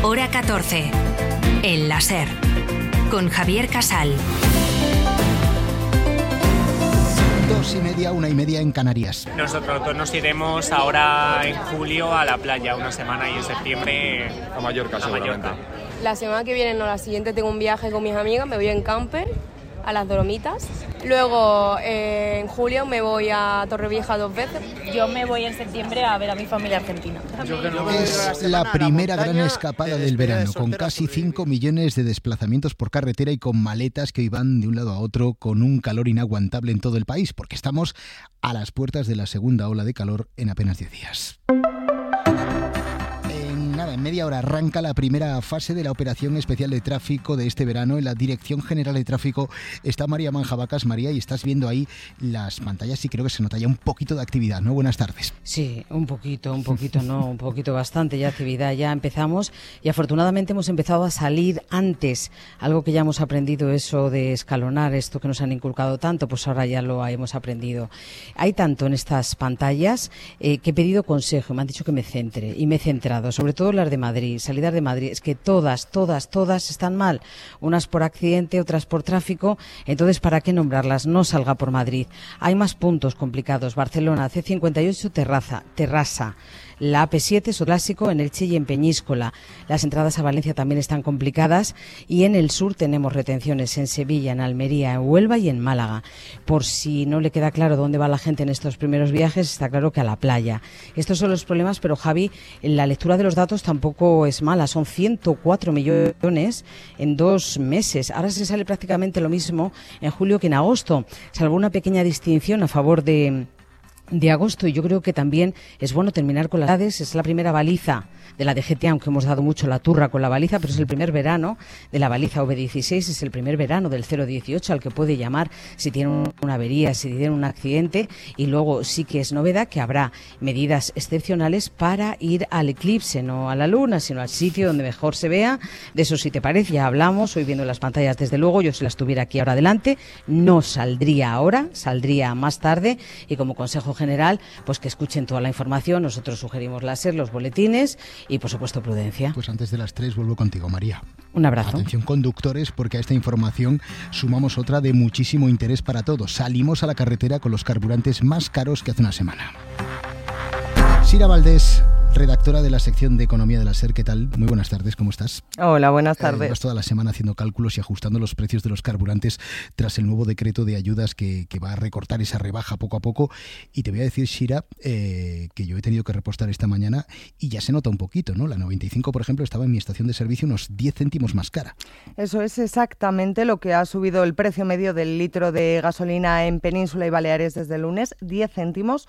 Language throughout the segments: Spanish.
Hora 14. El láser. Con Javier Casal. 2:30, 1:30 en Canarias. Nosotros nos iremos ahora en julio a la playa, una semana, y en septiembre a Mallorca, seguramente. La semana que viene, no, la siguiente, tengo un viaje con mis amigas, me voy en camper a las Dolomitas. Luego en julio me voy a Torrevieja 2 veces. Yo me voy en septiembre a ver a mi familia argentina. Es la primera gran escapada del verano, con casi 5 millones de desplazamientos por carretera y con maletas que van de un lado a otro con un calor inaguantable en todo el país, porque estamos a las puertas de la segunda ola de calor en apenas 10 días. En media hora arranca la primera fase de la operación especial de tráfico de este verano. En la Dirección General de Tráfico está María Manjabacas. María, y estás viendo ahí las pantallas y creo que se nota ya un poquito de actividad, ¿no? Buenas tardes. Sí, un poquito no, un poquito bastante ya actividad. Ya empezamos y afortunadamente hemos empezado a salir antes. Algo que ya hemos aprendido, eso de escalonar, esto que nos han inculcado tanto, pues ahora ya lo hemos aprendido. Hay tanto en estas pantallas que he pedido consejo, me han dicho que me centre y me he centrado, sobre todo las de Madrid, salidas de Madrid, es que todas están mal, unas por accidente, otras por tráfico, entonces ¿para qué nombrarlas? No salga por Madrid. Hay más puntos complicados: Barcelona, C58, Terrassa. La AP7 es clásico en Elche y en Peñíscola. Las entradas a Valencia también están complicadas y en el sur tenemos retenciones en Sevilla, en Almería, en Huelva y en Málaga. Por si no le queda claro dónde va la gente en estos primeros viajes, está claro que a la playa. Estos son los problemas, pero Javi, la lectura de los datos tampoco es mala. Son 104 millones en 2 meses. Ahora se sale prácticamente lo mismo en julio que en agosto, salvo una pequeña distinción a favor de agosto, y yo creo que también es bueno terminar con las edades. Es la primera baliza de la DGT, aunque hemos dado mucho la turra con la baliza, pero es el primer verano de la baliza V16, es el primer verano del 018 al que puede llamar si tiene una avería, si tiene un accidente, y luego sí que es novedad que habrá medidas excepcionales para ir al eclipse, no a la luna, sino al sitio donde mejor se vea. De eso, si te parece, ya hablamos hoy viendo las pantallas, desde luego. Yo, si las tuviera aquí ahora delante, no saldría ahora, saldría más tarde, y como consejo general, pues que escuchen toda la información. Nosotros sugerimos láser, los boletines y, por supuesto, prudencia. Pues antes de las 3 vuelvo contigo, María. Un abrazo. Atención, conductores, porque a esta información sumamos otra de muchísimo interés para todos. Salimos a la carretera con los carburantes más caros que hace una semana. Sira Valdés, redactora de la sección de Economía de la SER, ¿qué tal? Muy buenas tardes, ¿cómo estás? Hola, buenas tardes. Llevas toda la semana haciendo cálculos y ajustando los precios de los carburantes tras el nuevo decreto de ayudas que va a recortar esa rebaja poco a poco. Y te voy a decir, Sira, que yo he tenido que repostar esta mañana y ya se nota un poquito, ¿no? La 95, por ejemplo, estaba en mi estación de servicio unos 10 céntimos más cara. Eso es exactamente lo que ha subido el precio medio del litro de gasolina en Península y Baleares desde el lunes, 10 céntimos,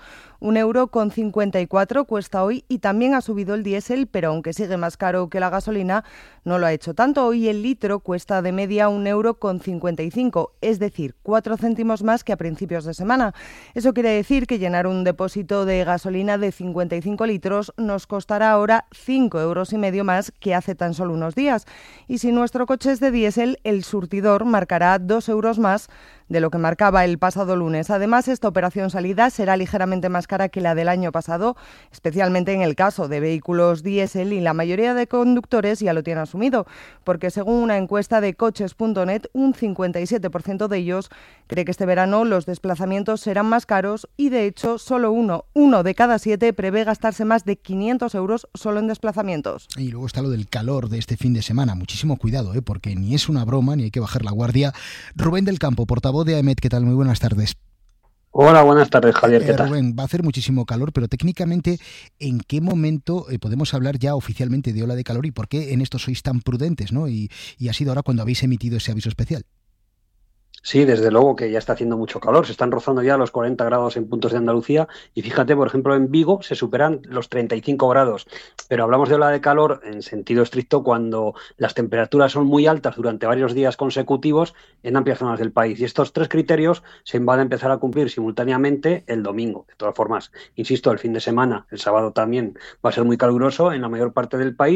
1,54 € cuesta hoy, y también ha subido el diésel, pero aunque sigue más caro que la gasolina, no lo ha hecho tanto. Hoy el litro cuesta de media 1,55 €, es decir, 4 céntimos más que a principios de semana. Eso quiere decir que llenar un depósito de gasolina de 55 litros nos costará ahora 5,5 € más que hace tan solo unos días. Y si nuestro coche es de diésel, el surtidor marcará 2 € más de lo que marcaba el pasado lunes. Además, esta operación salida será ligeramente más cara que la del año pasado, especialmente en el caso de vehículos diésel, y la mayoría de conductores ya lo tiene asumido, porque según una encuesta de coches.net, un 57% de ellos cree que este verano los desplazamientos serán más caros, y de hecho solo uno de cada 7 prevé gastarse más de 500 € solo en desplazamientos. Y luego está lo del calor de este fin de semana. Muchísimo cuidado, porque ni es una broma ni hay que bajar la guardia. Rubén del Campo, portavoz de AEMET, ¿qué tal? Muy buenas tardes. Hola, buenas tardes, Javier, ¿qué tal? Rubén, va a hacer muchísimo calor, pero técnicamente, ¿en qué momento podemos hablar ya oficialmente de ola de calor y por qué en esto sois tan prudentes, ¿no? Y ha sido ahora cuando habéis emitido ese aviso especial. Sí, desde luego que ya está haciendo mucho calor, se están rozando ya los 40 grados en puntos de Andalucía, y fíjate, por ejemplo, en Vigo se superan los 35 grados, pero hablamos de ola de calor en sentido estricto cuando las temperaturas son muy altas durante varios días consecutivos en amplias zonas del país, y estos 3 criterios se van a empezar a cumplir simultáneamente el domingo. De todas formas, insisto, el fin de semana, el sábado también va a ser muy caluroso en la mayor parte del país,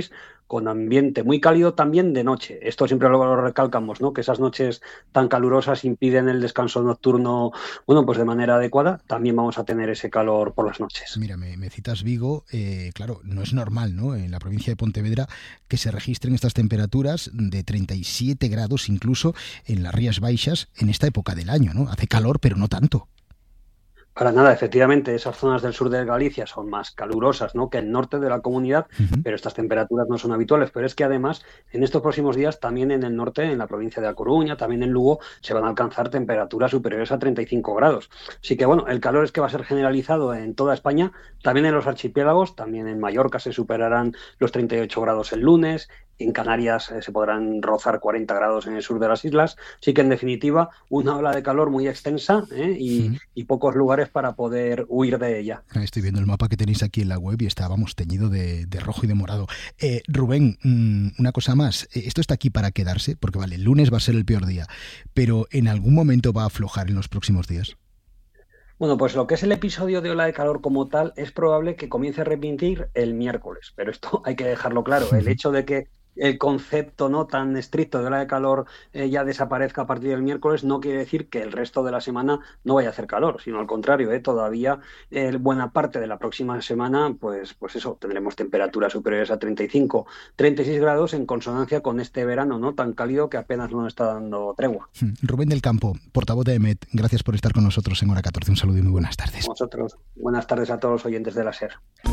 con ambiente muy cálido también de noche. Esto siempre lo recalcamos, ¿no? Que esas noches tan calurosas impiden el descanso nocturno, bueno, pues de manera adecuada. También vamos a tener ese calor por las noches. Mira, me citas Vigo, claro, no es normal, ¿no? En la provincia de Pontevedra que se registren estas temperaturas de 37 grados incluso en las Rías Baixas en esta época del año, ¿no? Hace calor, pero no tanto. Para nada, efectivamente, esas zonas del sur de Galicia son más calurosas, ¿no?, que el norte de la comunidad, pero estas temperaturas no son habituales. Pero es que además, en estos próximos días, también en el norte, en la provincia de A Coruña, también en Lugo, se van a alcanzar temperaturas superiores a 35 grados. Así que, bueno, el calor es que va a ser generalizado en toda España, también en los archipiélagos, también en Mallorca se superarán los 38 grados el lunes, en Canarias se podrán rozar 40 grados en el sur de las islas. Así que, en definitiva, una ola de calor muy extensa y pocos lugares para poder huir de ella. Estoy viendo el mapa que tenéis aquí en la web y estábamos teñido de rojo y de morado. Rubén, una cosa más. Esto está aquí para quedarse, porque vale, el lunes va a ser el peor día, pero ¿en algún momento va a aflojar en los próximos días? Bueno, pues lo que es el episodio de ola de calor como tal es probable que comience a repetir el miércoles, pero esto hay que dejarlo claro. El hecho de que el concepto no tan estricto de ola de calor ya desaparezca a partir del miércoles no quiere decir que el resto de la semana no vaya a hacer calor, sino al contrario, todavía buena parte de la próxima semana, pues eso, tendremos temperaturas superiores a 35, 36 grados en consonancia con este verano no tan cálido que apenas nos está dando tregua. Rubén del Campo, portavoz de EMET, gracias por estar con nosotros en Hora 14. Un saludo y muy buenas tardes. Vosotros, buenas tardes a todos los oyentes de la SER.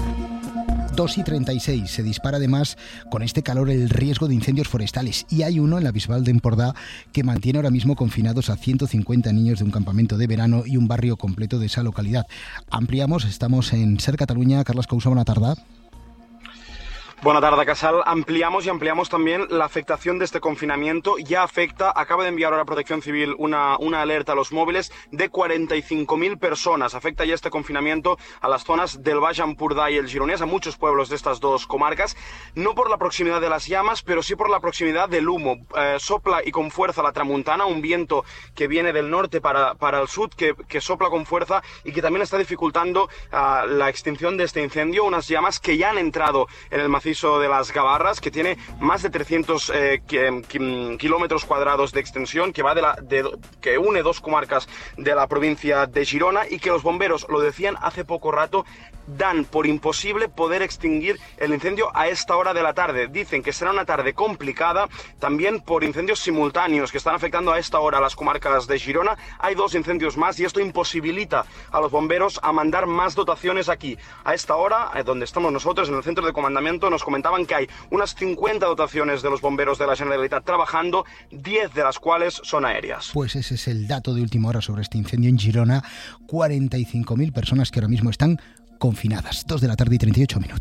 2:36. Se dispara además con este calor el riesgo de incendios forestales y hay uno en la Bisbal de Empordà que mantiene ahora mismo confinados a 150 niños de un campamento de verano y un barrio completo de esa localidad. Ampliamos, estamos en SER Cataluña. Carles Couso, buena tarde. Buenas tardes, Casal. Ampliamos también la afectación de este confinamiento. Ya afecta, acaba de enviar ahora Protección Civil una alerta a los móviles de 45.000 personas. Afecta ya este confinamiento a las zonas del Baix Empordà y el Gironès, a muchos pueblos de estas dos comarcas, no por la proximidad de las llamas, pero sí por la proximidad del humo. Sopla y con fuerza la tramuntana, un viento que viene del norte para el sur, que sopla con fuerza y que también está dificultando la extinción de este incendio. Unas llamas que ya han entrado en el macizo de las Gavarras, que tiene más de 300 kilómetros cuadrados de extensión, que va que une dos comarcas de la provincia de Girona, y que los bomberos, lo decían hace poco rato, dan por imposible poder extinguir el incendio a esta hora de la tarde. Dicen que será una tarde complicada también por incendios simultáneos que están afectando a esta hora a las comarcas de Girona. Hay 2 incendios más y esto imposibilita a los bomberos a mandar más dotaciones aquí. A esta hora, donde estamos nosotros, en el centro de comandamiento, nos comentaban que hay unas 50 dotaciones de los bomberos de la Generalitat trabajando, 10 de las cuales son aéreas. Pues ese es el dato de última hora sobre este incendio en Girona. 45.000 personas que ahora mismo están confinadas. 2:38 p.m.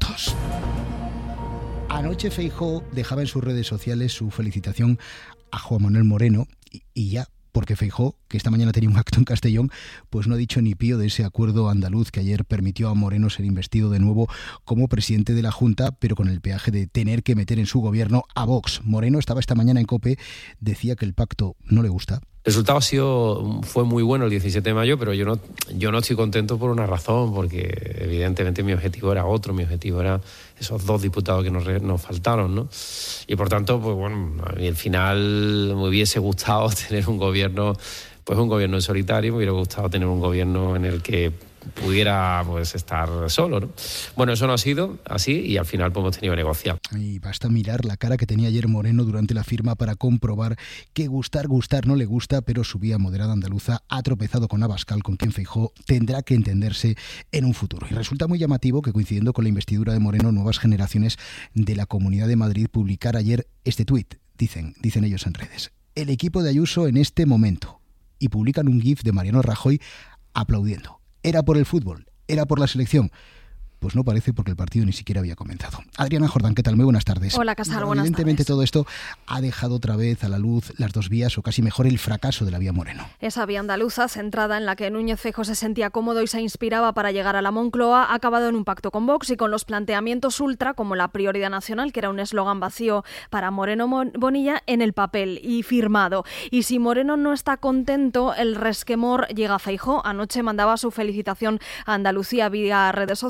Anoche Feijóo dejaba en sus redes sociales su felicitación a Juan Manuel Moreno y ya, porque Feijóo, que esta mañana tenía un acto en Castellón, pues no ha dicho ni pío de ese acuerdo andaluz que ayer permitió a Moreno ser investido de nuevo como presidente de la Junta, pero con el peaje de tener que meter en su gobierno a Vox. Moreno estaba esta mañana en COPE, decía que el pacto no le gusta. El resultado fue muy bueno el 17 de mayo, pero yo no estoy contento por una razón, porque evidentemente mi objetivo era otro, mi objetivo era esos 2 diputados que nos faltaron, ¿no? Y por tanto, pues bueno, a mí al final me hubiese gustado tener un gobierno en solitario, me hubiera gustado tener un gobierno en el que pudiera pues estar solo, ¿no? Bueno, eso no ha sido así y al final pues, hemos tenido que negociar. Y basta mirar la cara que tenía ayer Moreno durante la firma para comprobar que gustar no le gusta, pero su vía moderada andaluza ha tropezado con Abascal, con quien Feijóo tendrá que entenderse en un futuro. Y resulta muy llamativo que, coincidiendo con la investidura de Moreno, Nuevas Generaciones de la Comunidad de Madrid publicara ayer este tuit. Dicen ellos en redes: el equipo de Ayuso en este momento. Y publican un gif de Mariano Rajoy aplaudiendo. ¿Era por el fútbol? ¿Era por la selección? Pues no parece, porque el partido ni siquiera había comenzado. Adriana Jordán, ¿qué tal? Muy buenas tardes. Hola, Casal, buenas tardes. Evidentemente todo esto ha dejado otra vez a la luz las 2 vías, o casi mejor el fracaso de la vía Moreno. Esa vía andaluza, centrada en la que Núñez Feijóo se sentía cómodo y se inspiraba para llegar a la Moncloa, ha acabado en un pacto con Vox y con los planteamientos ultra, como la prioridad nacional, que era un eslogan vacío para Moreno Bonilla, en el papel y firmado. Y si Moreno no está contento, el resquemor llega a Feijóo. Anoche mandaba su felicitación a Andalucía vía redes sociales,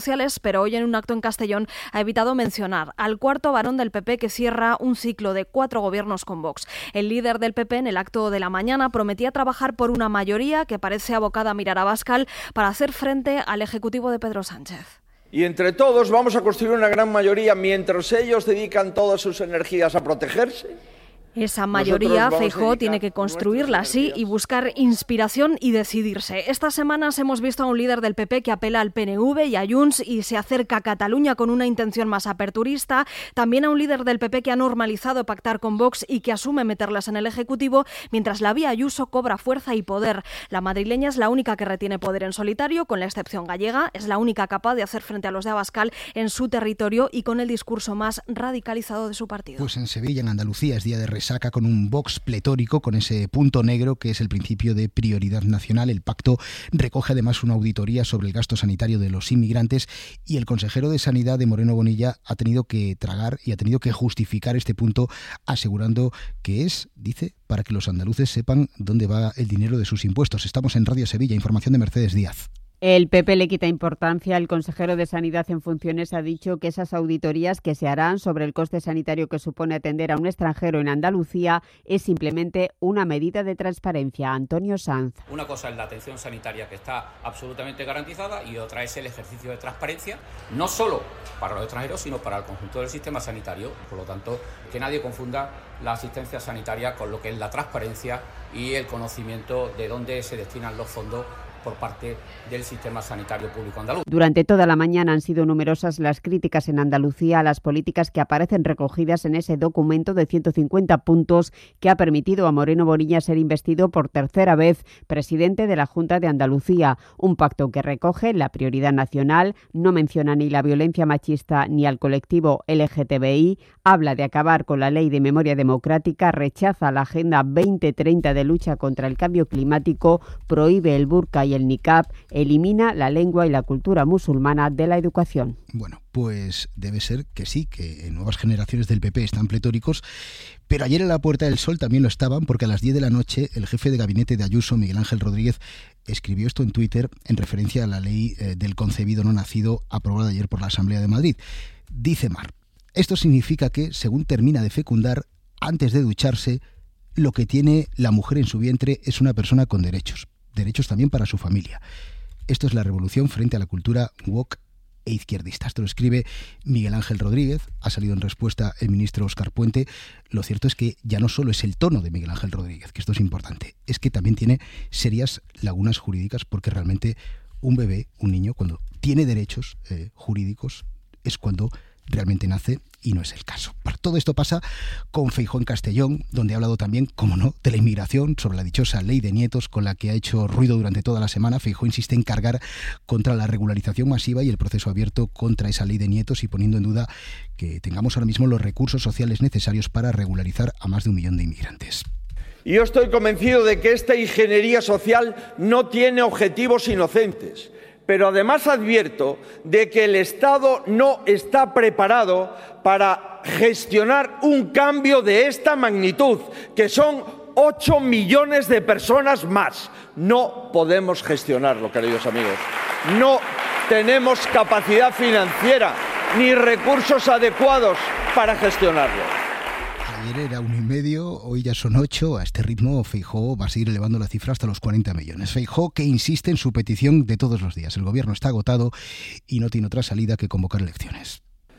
pero hoy en un acto en Castellón ha evitado mencionar al cuarto varón del PP que cierra un ciclo de 4 gobiernos con Vox. El líder del PP en el acto de la mañana prometía trabajar por una mayoría que parece abocada a mirar a Abascal para hacer frente al Ejecutivo de Pedro Sánchez. Y entre todos vamos a construir una gran mayoría mientras ellos dedican todas sus energías a protegerse. Esa mayoría, Feijóo tiene que construirla así y buscar inspiración y decidirse. Estas semanas hemos visto a un líder del PP que apela al PNV y a Junts y se acerca a Cataluña con una intención más aperturista. También a un líder del PP que ha normalizado pactar con Vox y que asume meterlas en el Ejecutivo, mientras la vía Ayuso cobra fuerza y poder. La madrileña es la única que retiene poder en solitario, con la excepción gallega. Es la única capaz de hacer frente a los de Abascal en su territorio y con el discurso más radicalizado de su partido. Pues en Sevilla, en Andalucía, es día de saca con un Vox pletórico, con ese punto negro que es el principio de prioridad nacional. El pacto recoge además una auditoría sobre el gasto sanitario de los inmigrantes y el consejero de Sanidad de Moreno Bonilla ha tenido que tragar y ha tenido que justificar este punto asegurando que es, dice, para que los andaluces sepan dónde va el dinero de sus impuestos. Estamos en Radio Sevilla, información de Mercedes Díaz. El PP le quita importancia. El consejero de Sanidad en funciones ha dicho que esas auditorías que se harán sobre el coste sanitario que supone atender a un extranjero en Andalucía es simplemente una medida de transparencia. Antonio Sanz. Una cosa es la atención sanitaria, que está absolutamente garantizada, y otra es el ejercicio de transparencia, no solo para los extranjeros, sino para el conjunto del sistema sanitario. Por lo tanto, que nadie confunda la asistencia sanitaria con lo que es la transparencia y el conocimiento de dónde se destinan los fondos por parte del sistema sanitario público andaluz. Durante toda la mañana han sido numerosas las críticas en Andalucía a las políticas que aparecen recogidas en ese documento de 150 puntos que ha permitido a Moreno Bonilla ser investido por tercera vez presidente de la Junta de Andalucía. Un pacto que recoge la prioridad nacional, no menciona ni la violencia machista ni al colectivo LGTBI, habla de acabar con la ley de memoria democrática, rechaza la Agenda 2030 de lucha contra el cambio climático, prohíbe el burka y el niqab, elimina la lengua y la cultura musulmana de la educación. Bueno, pues debe ser que sí, que nuevas generaciones del PP están pletóricos, pero ayer en la Puerta del Sol también lo estaban, porque a las 10 de la noche el jefe de gabinete de Ayuso, Miguel Ángel Rodríguez, escribió esto en Twitter en referencia a la ley del concebido no nacido aprobada ayer por la Asamblea de Madrid. Dice Mar, esto significa que, según termina de fecundar, antes de ducharse, lo que tiene la mujer en su vientre es una persona con derechos también para su familia. Esto es la revolución frente a la cultura woke e izquierdista. Esto lo escribe Miguel Ángel Rodríguez, ha salido en respuesta el ministro Óscar Puente. Lo cierto es que ya no solo es el tono de Miguel Ángel Rodríguez, que esto es importante, es que también tiene serias lagunas jurídicas, porque realmente un bebé, un niño, cuando tiene derechos jurídicos, es cuando realmente nace, y no es el caso. Todo esto pasa con Feijóo en Castellón, donde ha hablado también, como no, de la inmigración, sobre la dichosa ley de nietos con la que ha hecho ruido durante toda la semana. Feijóo insiste en cargar contra la regularización masiva y el proceso abierto contra esa ley de nietos, y poniendo en duda que tengamos ahora mismo los recursos sociales necesarios para regularizar a más de 1 millón de inmigrantes. Yo estoy convencido de que esta ingeniería social no tiene objetivos inocentes. Pero además advierto de que el Estado no está preparado para gestionar un cambio de esta magnitud, que son 8 millones de personas más. No podemos gestionarlo, queridos amigos. No tenemos capacidad financiera ni recursos adecuados para gestionarlo. Ayer era 1,5, hoy ya son 8. A este ritmo Feijóo va a seguir elevando la cifra hasta los 40 millones. Feijóo, que insiste en su petición de todos los días. El gobierno está agotado y no tiene otra salida que convocar elecciones.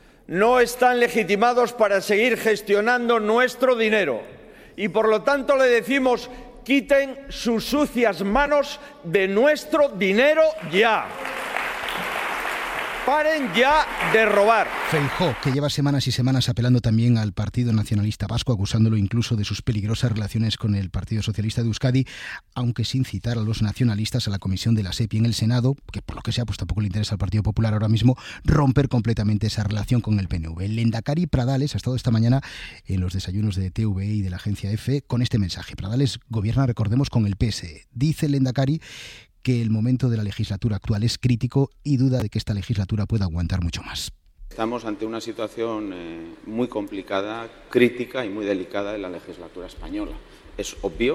No están legitimados para seguir gestionando nuestro dinero y por lo tanto le decimos: quiten sus sucias manos de nuestro dinero ya. Paren ya de robar. Feijóo, que lleva semanas y semanas apelando también al Partido Nacionalista Vasco, acusándolo incluso de sus peligrosas relaciones con el Partido Socialista de Euskadi, aunque sin citar a los nacionalistas a la comisión de la SEPI en el Senado, que por lo que sea pues tampoco le interesa al Partido Popular ahora mismo romper completamente esa relación con el PNV. El lehendakari Pradales ha estado esta mañana en los desayunos de TVE y de la agencia EFE con este mensaje. Pradales gobierna, recordemos, con el PSE. Dice el lehendakari que el momento de la legislatura actual es crítico y duda de que esta legislatura pueda aguantar mucho más. Estamos ante una situación muy complicada, crítica y muy delicada en la legislatura española. Es obvio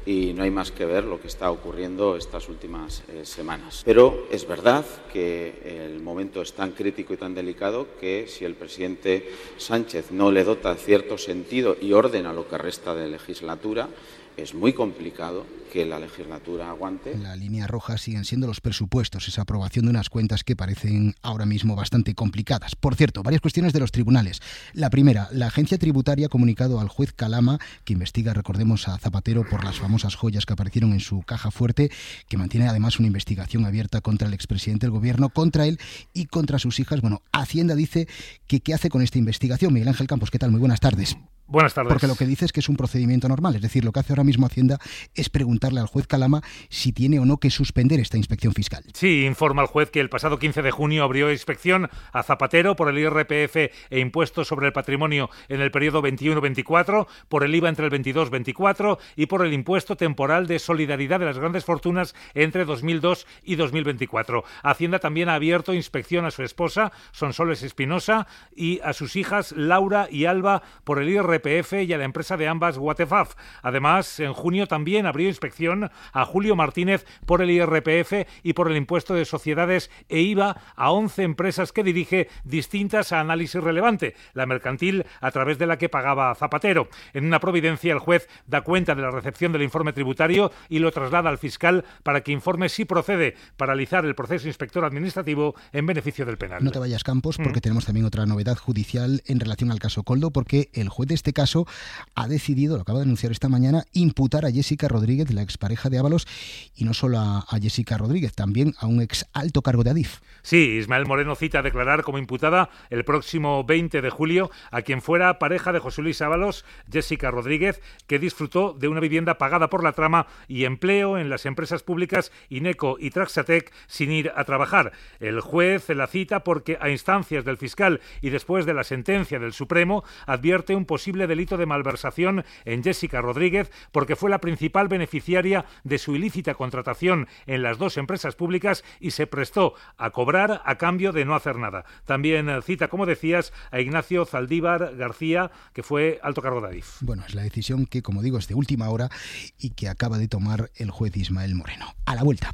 y no hay más que ver lo que está ocurriendo estas últimas semanas. Pero es verdad que el momento es tan crítico y tan delicado que si el presidente Sánchez no le dota cierto sentido y orden a lo que resta de legislatura, es muy complicado que la legislatura aguante. La línea roja siguen siendo los presupuestos, esa aprobación de unas cuentas que parecen ahora mismo bastante complicadas. Por cierto, varias cuestiones de los tribunales. La primera, la agencia tributaria ha comunicado al juez Calama, que investiga, recordemos, a Zapatero por las famosas joyas que aparecieron en su caja fuerte, que mantiene además una investigación abierta contra el expresidente del gobierno, contra él y contra sus hijas. Bueno, Hacienda dice que ¿qué hace con esta investigación? Miguel Ángel Campos, ¿qué tal? Muy buenas tardes. Buenas tardes. Porque lo que dice es que es un procedimiento normal, es decir, lo que hace ahora mismo Hacienda es preguntarle al juez Calama si tiene o no que suspender esta inspección fiscal. Sí, informa el juez que el pasado 15 de junio abrió inspección a Zapatero por el IRPF e impuestos sobre el patrimonio en el periodo 21-24, por el IVA entre el 22-24 y por el impuesto temporal de solidaridad de las grandes fortunas entre 2002 y 2024. Hacienda también ha abierto inspección a su esposa, Sonsoles Espinosa, y a sus hijas Laura y Alba por el IRPF y a la empresa de ambas, Watefaf. Además, en junio también abrió inspección a Julio Martínez por el IRPF y por el impuesto de sociedades e IVA a 11 empresas que dirige, distintas a análisis relevante, la mercantil a través de la que pagaba Zapatero. En una providencia, el juez da cuenta de la recepción del informe tributario y lo traslada al fiscal para que informe si procede paralizar el proceso inspector administrativo en beneficio del penal. No te vayas, Campos, porque tenemos también otra novedad judicial en relación al caso Koldo, porque el juez de este caso ha decidido, lo acaba de anunciar esta mañana, imputar a Jessica Rodríguez, la expareja de Ábalos, y no solo a Jessica Rodríguez, también a un ex alto cargo de Adif. Sí, Ismael Moreno cita a declarar como imputada el próximo 20 de julio a quien fuera pareja de José Luis Ábalos, Jessica Rodríguez, que disfrutó de una vivienda pagada por la trama y empleo en las empresas públicas Ineco y Traxatec sin ir a trabajar. El juez la cita porque a instancias del fiscal y después de la sentencia del Supremo advierte un posible delito de malversación en Jessica Rodríguez porque fue la principal beneficiaria de su ilícita contratación en las dos empresas públicas y se prestó a cobrar a cambio de no hacer nada. También cita, como decías, a Ignacio Zaldívar García, que fue alto cargo de Adif. Bueno, es la decisión que, como digo, es de última hora y que acaba de tomar el juez Ismael Moreno. A la vuelta.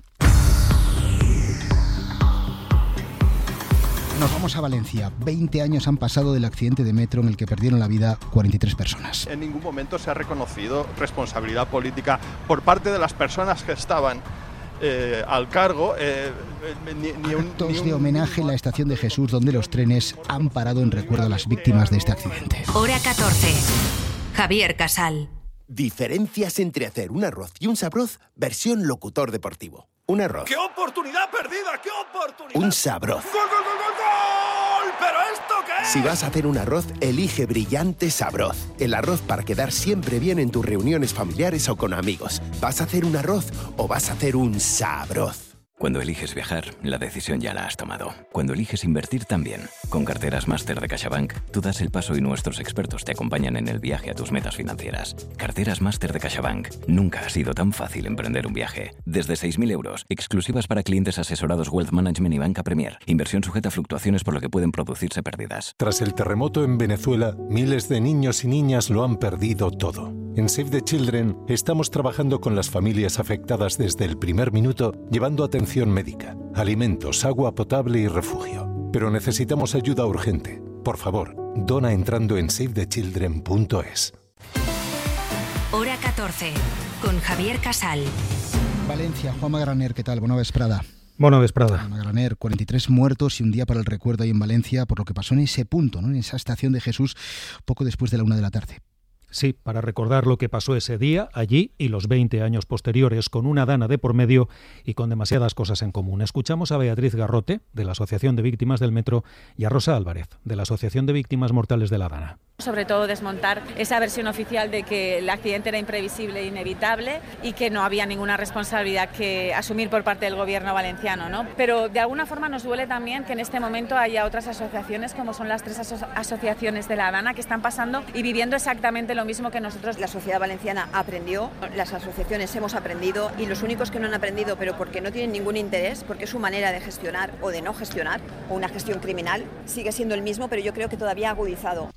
Nos vamos a Valencia. 20 años han pasado del accidente de metro en el que perdieron la vida 43 personas. En ningún momento se ha reconocido responsabilidad política por parte de las personas que estaban al cargo. Actos de homenaje en la estación de Jesús, donde los trenes han parado en recuerdo a las víctimas de este accidente. Hora 14. Javier Casal. Diferencias entre hacer un arroz y un sabroz versión locutor deportivo. Un arroz. ¡Qué oportunidad perdida! ¡Qué oportunidad! Un sabroz. ¡Gol, gol, gol, gol, gol! ¿Pero esto qué es? Si vas a hacer un arroz, elige Brillante Sabroz. El arroz para quedar siempre bien en tus reuniones familiares o con amigos. ¿Vas a hacer un arroz o vas a hacer un sabroz? Cuando eliges viajar, la decisión ya la has tomado. Cuando eliges invertir también. Con Carteras Máster de CaixaBank, tú das el paso y nuestros expertos te acompañan en el viaje a tus metas financieras. Carteras Máster de CaixaBank. Nunca ha sido tan fácil emprender un viaje. Desde 6.000 euros, exclusivas para clientes asesorados Wealth Management y Banca Premier. Inversión sujeta a fluctuaciones por lo que pueden producirse pérdidas. Tras el terremoto en Venezuela, miles de niños y niñas lo han perdido todo. En Save the Children estamos trabajando con las familias afectadas desde el primer minuto, llevando atención médica, alimentos, agua potable y refugio. Pero necesitamos ayuda urgente. Por favor, dona entrando en savethechildren.es. Hora 14, con Javier Casal. Valencia, Juanma Graner, ¿qué tal? Bona vesprada. Bona vesprada. Juanma Graner, 43 muertos y un día para el recuerdo ahí en Valencia por lo que pasó en ese punto, ¿no? En esa estación de Jesús, poco después de la 1 de la tarde. Sí, para recordar lo que pasó ese día, allí y los 20 años posteriores, con una dana de por medio y con demasiadas cosas en común. Escuchamos a Beatriz Garrote, de la Asociación de Víctimas del Metro, y a Rosa Álvarez, de la Asociación de Víctimas Mortales de la Dana. Sobre todo desmontar esa versión oficial de que el accidente era imprevisible e inevitable y que no había ninguna responsabilidad que asumir por parte del gobierno valenciano, ¿no? Pero de alguna forma nos duele también que en este momento haya otras asociaciones, como son las 3 asociaciones de la Dana, que están pasando y viviendo exactamente lo mismo que nosotros. La sociedad valenciana aprendió, las asociaciones hemos aprendido y los únicos que no han aprendido, pero porque no tienen ningún interés, porque su manera de gestionar o de no gestionar, o una gestión criminal, sigue siendo el mismo, pero yo creo que todavía agudizado.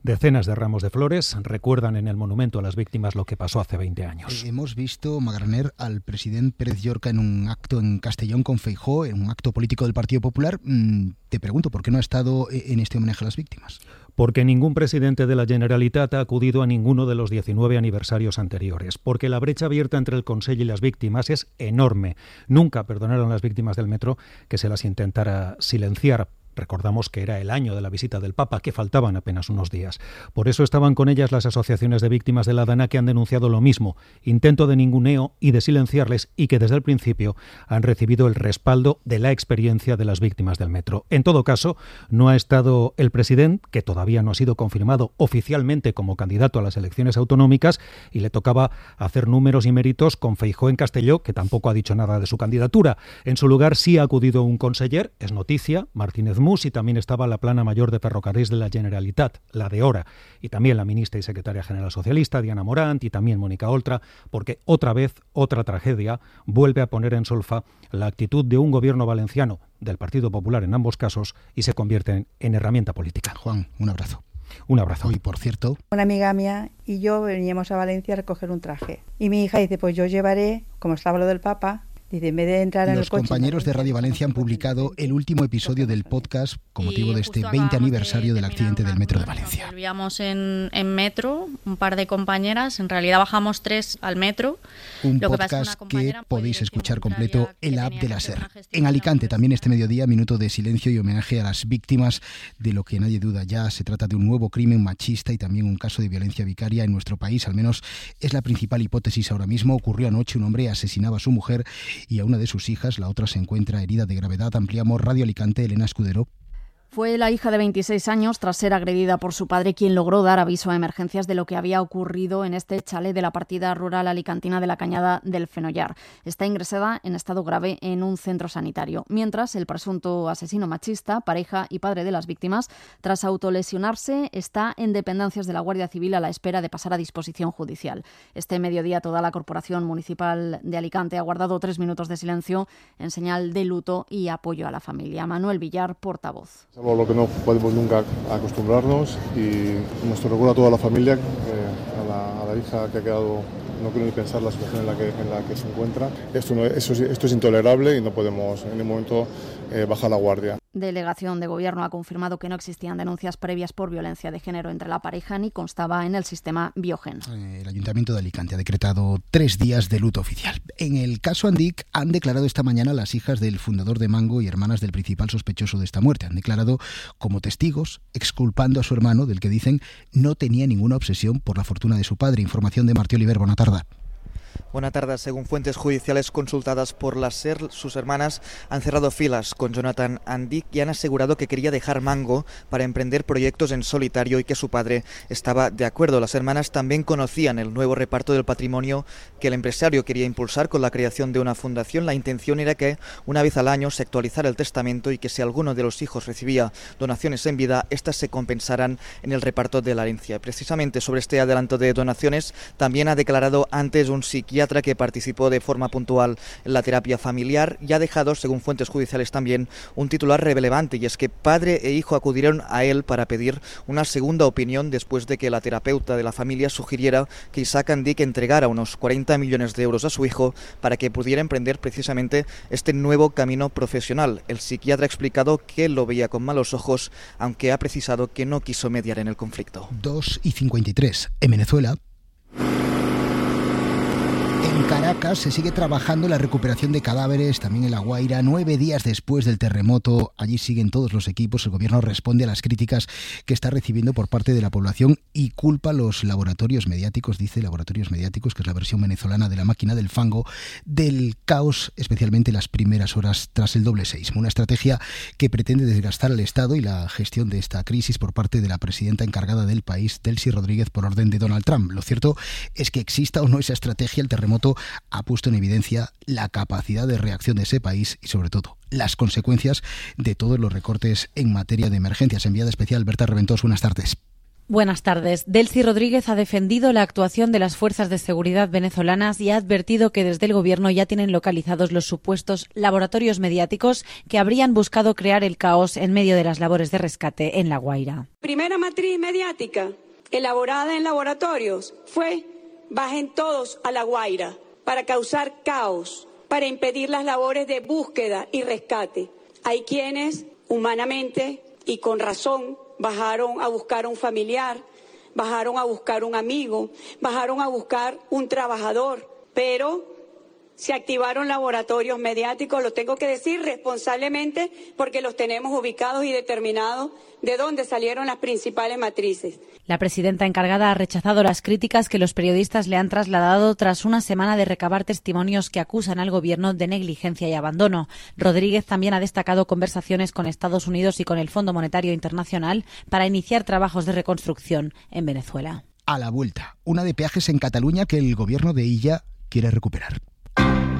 Decenas de ramos de flores recuerdan en el monumento a las víctimas lo que pasó hace 20 años. Hemos visto, Magraner, al presidente Pérez Llorca en un acto en Castellón con Feijóo, en un acto político del Partido Popular. Te pregunto, ¿por qué no ha estado en este homenaje a las víctimas? Porque ningún presidente de la Generalitat ha acudido a ninguno de los 19 aniversarios anteriores. Porque la brecha abierta entre el Consell y las víctimas es enorme. Nunca perdonaron las víctimas del metro que se las intentara silenciar. Recordamos que era el año de la visita del Papa, que faltaban apenas unos días. Por eso estaban con ellas las asociaciones de víctimas de la DANA, que han denunciado lo mismo, intento de ninguneo y de silenciarles, y que desde el principio han recibido el respaldo de la experiencia de las víctimas del metro. En todo caso, no ha estado el presidente, que todavía no ha sido confirmado oficialmente como candidato a las elecciones autonómicas, y le tocaba hacer números y méritos con Feijóo en Castelló, que tampoco ha dicho nada de su candidatura. En su lugar sí ha acudido un conseller, es noticia, Martínez y también estaba la plana mayor de ferrocarrils de la Generalitat, la de Hora, y también la ministra y secretaria general socialista, Diana Morant, y también Mónica Oltra, porque otra vez, otra tragedia, vuelve a poner en solfa la actitud de un gobierno valenciano, del Partido Popular en ambos casos, y se convierte en herramienta política. Juan, un abrazo. Un abrazo. Y por cierto, una amiga mía y yo veníamos a Valencia a recoger un traje. Y mi hija dice, pues yo llevaré, como estaba lo del Papa, dice, en vez de entrar en el coche... Los compañeros de Radio Valencia han publicado el último episodio del podcast con motivo de este 20 aniversario del accidente del metro de Valencia. Volvíamos en metro, un par de compañeras, en realidad bajamos 3 al metro. Un podcast que podéis escuchar completo en la app de la SER. En Alicante también este mediodía, minuto de silencio y homenaje a las víctimas de lo que nadie duda ya. Se trata de un nuevo crimen machista y también un caso de violencia vicaria en nuestro país. Al menos es la principal hipótesis ahora mismo. Ocurrió anoche, un hombre asesinaba a su mujer y a una de sus hijas, la otra se encuentra herida de gravedad. Ampliamos. Radio Alicante, Elena Escudero. Fue la hija de 26 años, tras ser agredida por su padre, quien logró dar aviso a emergencias de lo que había ocurrido en este chalet de la partida rural alicantina de la Cañada del Fenollar. Está ingresada en estado grave en un centro sanitario. Mientras, el presunto asesino machista, pareja y padre de las víctimas, tras autolesionarse, está en dependencias de la Guardia Civil a la espera de pasar a disposición judicial. Este mediodía, toda la Corporación Municipal de Alicante ha guardado 3 minutos de silencio en señal de luto y apoyo a la familia. Manuel Villar, portavoz. Lo que no podemos nunca acostumbrarnos, y nuestro recuerdo a toda la familia, a la hija que ha quedado, no quiero ni pensar la situación en la que se encuentra. Esto es intolerable y no podemos en ningún momento bajar la guardia. Delegación de Gobierno ha confirmado que no existían denuncias previas por violencia de género entre la pareja ni constaba en el sistema Biogen. El Ayuntamiento de Alicante ha decretado 3 días de luto oficial. En el caso Andic han declarado esta mañana las hijas del fundador de Mango y hermanas del principal sospechoso de esta muerte. Han declarado como testigos, exculpando a su hermano, del que dicen no tenía ninguna obsesión por la fortuna de su padre. Información de Martí Oliver. Buena tarde. Buenas tardes. Según fuentes judiciales consultadas por la SER, sus hermanas han cerrado filas con Jonathan Andic y han asegurado que quería dejar Mango para emprender proyectos en solitario y que su padre estaba de acuerdo. Las hermanas también conocían el nuevo reparto del patrimonio que el empresario quería impulsar con la creación de una fundación. La intención era que una vez al año se actualizara el testamento y que si alguno de los hijos recibía donaciones en vida, estas se compensaran en el reparto de la herencia. Precisamente sobre este adelanto de donaciones también ha declarado antes un psiquiatra que participó de forma puntual en la terapia familiar y ha dejado, según fuentes judiciales también, un titular relevante, y es que padre e hijo acudieron a él para pedir una segunda opinión después de que la terapeuta de la familia sugiriera que Isaac Andic entregara unos 40 millones de euros a su hijo para que pudiera emprender precisamente este nuevo camino profesional. El psiquiatra ha explicado que lo veía con malos ojos, aunque ha precisado que no quiso mediar en el conflicto. 2:53. En Venezuela, en Caracas se sigue trabajando en la recuperación de cadáveres, también en La Guaira. 9 días después del terremoto, allí siguen todos los equipos. El gobierno responde a las críticas que está recibiendo por parte de la población y culpa a los laboratorios mediáticos, dice laboratorios mediáticos, que es la versión venezolana de la máquina del fango, del caos, especialmente las primeras horas tras el doble seísmo. Una estrategia que pretende desgastar al Estado y la gestión de esta crisis por parte de la presidenta encargada del país, Delcy Rodríguez, por orden de Donald Trump. Lo cierto es que exista o no esa estrategia, el terremoto ha puesto en evidencia la capacidad de reacción de ese país y, sobre todo, las consecuencias de todos los recortes en materia de emergencias. Enviada especial Berta Reventós, buenas tardes. Buenas tardes. Delcy Rodríguez ha defendido la actuación de las fuerzas de seguridad venezolanas y ha advertido que desde el Gobierno ya tienen localizados los supuestos laboratorios mediáticos que habrían buscado crear el caos en medio de las labores de rescate en La Guaira. Primera matriz mediática elaborada en laboratorios fue: bajen todos a La Guaira para causar caos, para impedir las labores de búsqueda y rescate. Hay quienes humanamente y con razón bajaron a buscar a un familiar, bajaron a buscar un amigo, bajaron a buscar un trabajador, pero se activaron laboratorios mediáticos, lo tengo que decir responsablemente porque los tenemos ubicados y determinados de dónde salieron las principales matrices. La presidenta encargada ha rechazado las críticas que los periodistas le han trasladado tras una semana de recabar testimonios que acusan al Gobierno de negligencia y abandono. Rodríguez también ha destacado conversaciones con Estados Unidos y con el Fondo Monetario Internacional para iniciar trabajos de reconstrucción en Venezuela. A la vuelta, una de peajes en Cataluña que el Gobierno de Illa quiere recuperar.